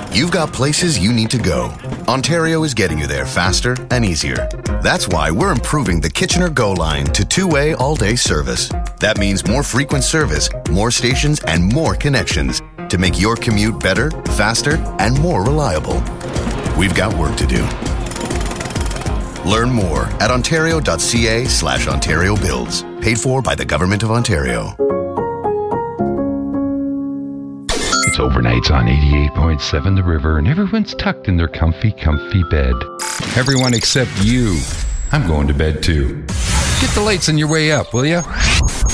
You've got places you need to go. Ontario is getting you there faster and easier. That's why we're improving the Kitchener Go line to two-way all-day service. That means more frequent service, more stations, and more connections to make your commute better, faster, and more reliable. We've got work to do. Learn more at ontario.ca/Ontario Builds. Paid for by the Government of Ontario. It's overnights on 88.7 The River, and everyone's tucked in their comfy bed. Everyone except you. I'm going to bed too. Get the lights on your way up, will ya?